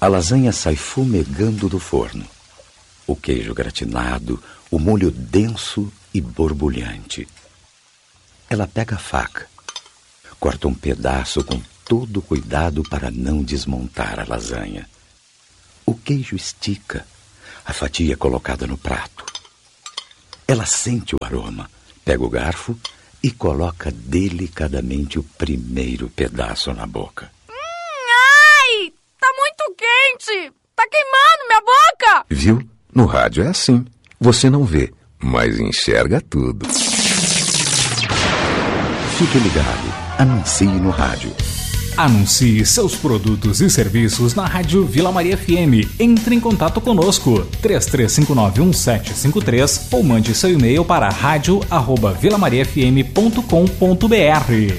A lasanha sai fumegando do forno. O queijo gratinado, o molho denso e borbulhante. Ela pega a faca, corta um pedaço com todo cuidado para não desmontar a lasanha. O queijo estica, a fatia é colocada no prato. Ela sente o aroma, pega o garfo e coloca delicadamente o primeiro pedaço na boca. Ai! Tá muito quente! Tá queimando minha boca! Viu? No rádio é assim. Você não vê, mas enxerga tudo. Fique ligado. Anuncie no rádio. Anuncie seus produtos e serviços na Rádio Vila Maria FM. Entre em contato conosco, 33591753 ou mande seu e-mail para radio@vilamariafm.com.br.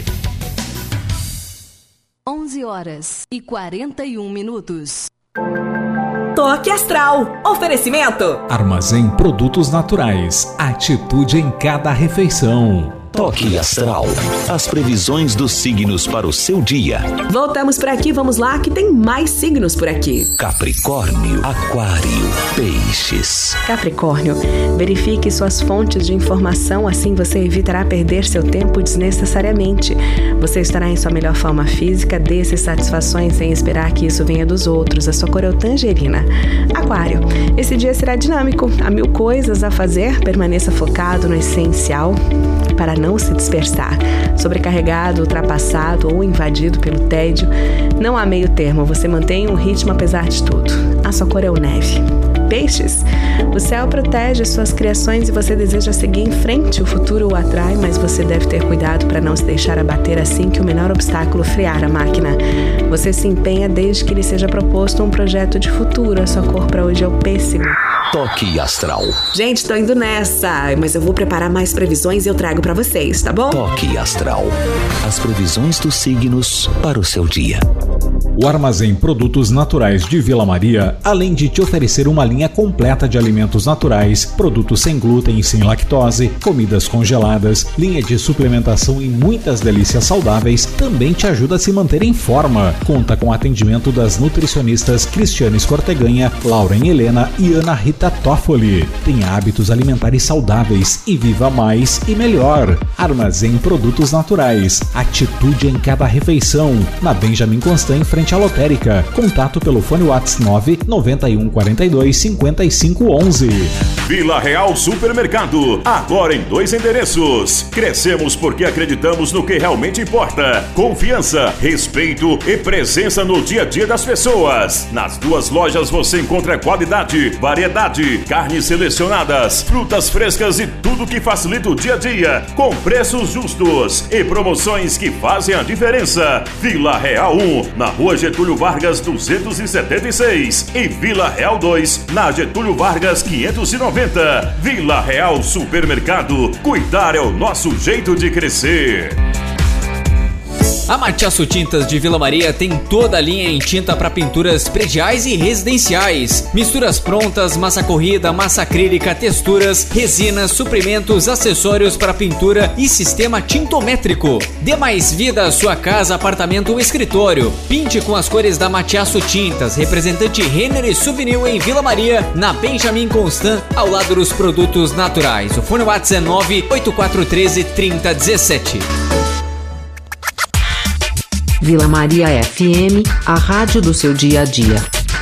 11h41. Toque Astral. Oferecimento. Armazém Produtos Naturais. Atitude em cada refeição. Toque Astral. As previsões dos signos para o seu dia. Voltamos por aqui, vamos lá, que tem mais signos por aqui. Capricórnio, Aquário, Peixes. Capricórnio, verifique suas fontes de informação, assim você evitará perder seu tempo desnecessariamente. Você estará em sua melhor forma física, dê-se satisfações sem esperar que isso venha dos outros. A sua cor é o tangerina. Aquário, esse dia será dinâmico, há 1000 coisas a fazer, permaneça focado no essencial para não se dispersar. Sobrecarregado, ultrapassado ou invadido pelo tédio, não há meio termo, você mantém um ritmo apesar de tudo. A sua cor é o neve. Peixes, o céu protege suas criações e você deseja seguir em frente. O futuro o atrai, mas você deve ter cuidado para não se deixar abater assim que o menor obstáculo frear a máquina. Você se empenha desde que lhe seja proposto um projeto de futuro. A sua cor para hoje é o pêssego. Toque Astral. Gente, tô indo nessa, mas eu vou preparar mais previsões e eu trago pra vocês, tá bom? Toque Astral. As previsões dos signos para o seu dia. O Armazém Produtos Naturais de Vila Maria, além de te oferecer uma linha completa de alimentos naturais, produtos sem glúten e sem lactose, comidas congeladas, linha de suplementação e muitas delícias saudáveis, também te ajuda a se manter em forma. Conta com atendimento das nutricionistas Cristiane Escorteganha, Lauren Helena e Ana Rita Toffoli. Tenha hábitos alimentares saudáveis e viva mais e melhor. Armazém Produtos Naturais. Atitude em cada refeição. Na Benjamin Constant, em frente à lotérica. Contato pelo fone WhatsApp 991425511. Vila Real Supermercado. Agora em 2 endereços. Crescemos porque acreditamos no que realmente importa. Confiança, respeito e presença no dia a dia das pessoas. Nas 2 lojas você encontra qualidade, variedade, carnes selecionadas, frutas frescas e tudo que facilita o dia a dia, com preços justos e promoções que fazem a diferença. Vila Real 1, na Rua Getúlio Vargas 276 e Vila Real 2, na Getúlio Vargas 590. Vila Real Supermercado. Cuidar é o nosso jeito de crescer. A Matiaço Tintas de Vila Maria tem toda a linha em tinta para pinturas prediais e residenciais. Misturas prontas, massa corrida, massa acrílica, texturas, resinas, suprimentos, acessórios para pintura e sistema tintométrico. Dê mais vida à sua casa, apartamento ou escritório. Pinte com as cores da Matiaço Tintas, representante Renner e Souvenir em Vila Maria, na Benjamin Constant, ao lado dos produtos naturais. O fone WhatsApp é 984133017. Vila Maria FM, a rádio do seu dia a dia.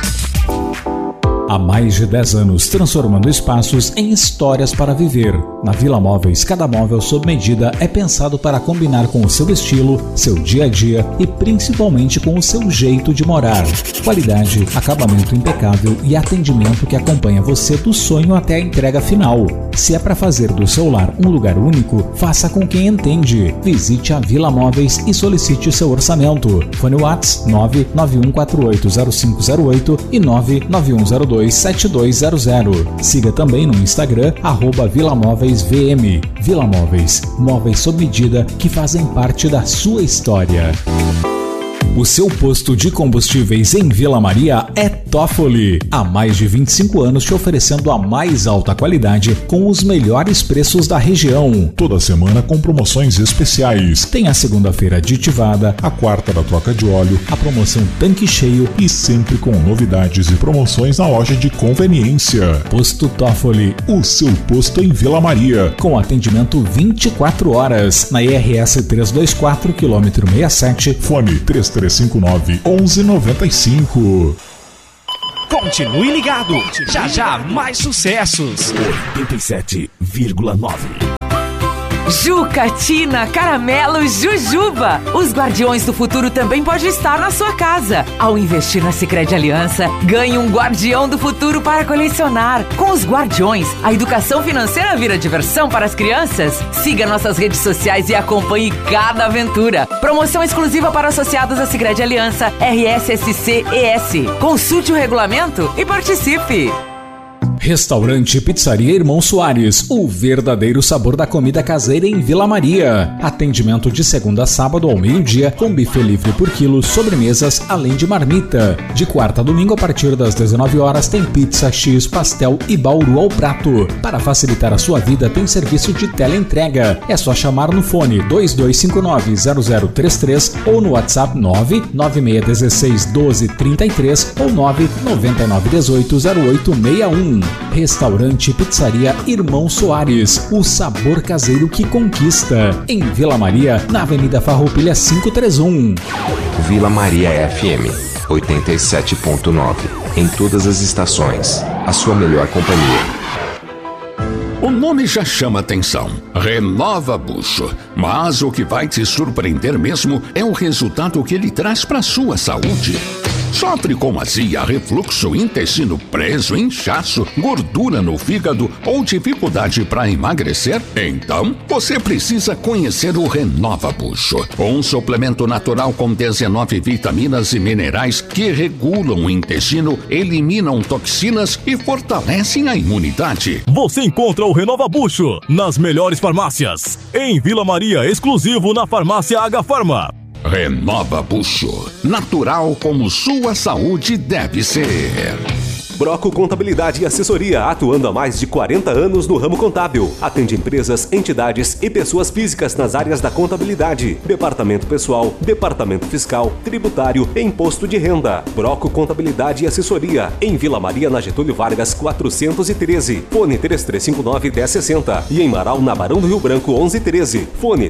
Há mais de 10 anos, transformando espaços em histórias para viver. Na Vila Móveis, cada móvel sob medida é pensado para combinar com o seu estilo, seu dia a dia e principalmente com o seu jeito de morar. Qualidade, acabamento impecável e atendimento que acompanha você do sonho até a entrega final. Se é para fazer do seu lar um lugar único, faça com quem entende. Visite a Vila Móveis e solicite seu orçamento. Fone WhatsApp 991480508 e 991027200. Siga também no Instagram @VilaMóveisVM. Vila Móveis, móveis sob medida que fazem parte da sua história. O seu posto de combustíveis em Vila Maria é Toffoli. Há mais de 25 anos te oferecendo a mais alta qualidade com os melhores preços da região. Toda semana com promoções especiais. Tem a segunda-feira aditivada, a quarta da troca de óleo, a promoção tanque cheio e sempre com novidades e promoções na loja de conveniência. Posto Toffoli, o seu posto em Vila Maria. Com atendimento 24 horas na IRS 324, quilômetro 67. Fone 3359-1195. Continue ligado. Já mais sucessos. 87,9. Juca, Tina, Caramelo, Jujuba. Os Guardiões do Futuro também podem estar na sua casa. Ao investir na Sicredi Aliança, ganhe um Guardião do Futuro para colecionar. Com os Guardiões, a educação financeira vira diversão para as crianças. Siga nossas redes sociais e acompanhe cada aventura. Promoção exclusiva para associados à Sicredi Aliança RSSC-ES. Consulte o regulamento e participe. Restaurante Pizzaria Irmão Soares, o verdadeiro sabor da comida caseira em Vila Maria. Atendimento de segunda a sábado ao meio-dia, com buffet livre por quilo, sobremesas, além de marmita. De quarta a domingo, a partir das 19 horas, tem pizza, X, pastel e bauru ao prato. Para facilitar a sua vida, tem serviço de teleentrega. É só chamar no fone 2259-0033 ou no WhatsApp 996161233 ou 999180861. Restaurante Pizzaria Irmão Soares, o sabor caseiro que conquista. Em Vila Maria, na Avenida Farroupilha 531. Vila Maria FM 87.9. Em todas as estações, a sua melhor companhia. O nome já chama atenção. Renova Bucho. Mas o que vai te surpreender mesmo é o resultado que ele traz para a sua saúde. Sofre com azia, refluxo, intestino preso, inchaço, gordura no fígado ou dificuldade para emagrecer? Então, você precisa conhecer o Renova Bucho. Um suplemento natural com 19 vitaminas e minerais que regulam o intestino, eliminam toxinas e fortalecem a imunidade. Você encontra o Renova Bucho nas melhores farmácias. Em Vila Maria, exclusivo na farmácia H Farma. Renova Bucho. Natural como sua saúde deve ser. Broco Contabilidade e Assessoria, atuando há mais de 40 anos no ramo contábil. Atende empresas, entidades e pessoas físicas nas áreas da contabilidade, departamento pessoal, departamento fiscal, tributário e imposto de renda. Broco Contabilidade e Assessoria, em Vila Maria, na Getúlio Vargas 413. Fone 3359-1060 e em Marau, na Barão do Rio Branco 1113. Fone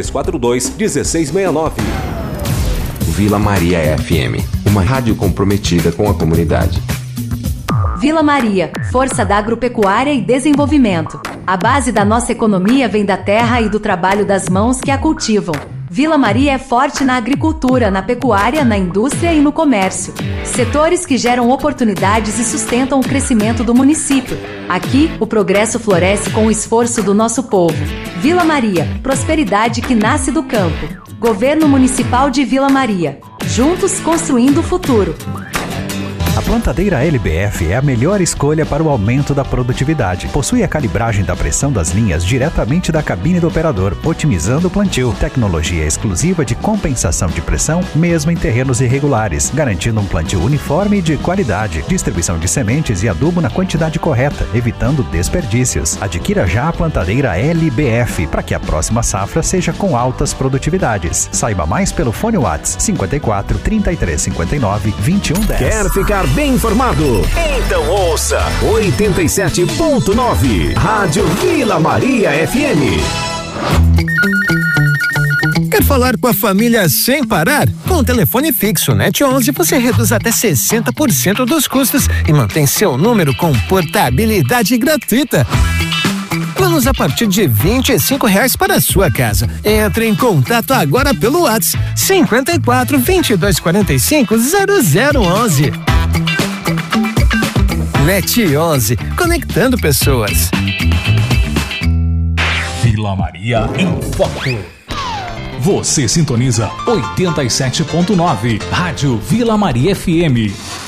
3342-1669. Vila Maria FM, uma rádio comprometida com a comunidade. Vila Maria, força da agropecuária e desenvolvimento. A base da nossa economia vem da terra e do trabalho das mãos que a cultivam. Vila Maria é forte na agricultura, na pecuária, na indústria e no comércio. Setores que geram oportunidades e sustentam o crescimento do município. Aqui, o progresso floresce com o esforço do nosso povo. Vila Maria, prosperidade que nasce do campo. Governo Municipal de Vila Maria. Juntos construindo o futuro. A plantadeira LBF é a melhor escolha para o aumento da produtividade. Possui a calibragem da pressão das linhas diretamente da cabine do operador, otimizando o plantio. Tecnologia exclusiva de compensação de pressão, mesmo em terrenos irregulares, garantindo um plantio uniforme e de qualidade. Distribuição de sementes e adubo na quantidade correta, evitando desperdícios. Adquira já a plantadeira LBF, para que a próxima safra seja com altas produtividades. Saiba mais pelo fone WhatsApp 54 33 59 21 10. Quer ficar bem informado? Então ouça 87.9 Rádio Vila Maria FM. Quer falar com a família sem parar? Com o telefone fixo NET 11 você reduz até 60% dos custos e mantém seu número com portabilidade gratuita. Planos a partir de R$25 para a sua casa. Entre em contato agora pelo WhatsApp 54 22 45 0011. NET 11, conectando pessoas. Vila Maria em Foco. Você sintoniza 87.9, Rádio Vila Maria FM.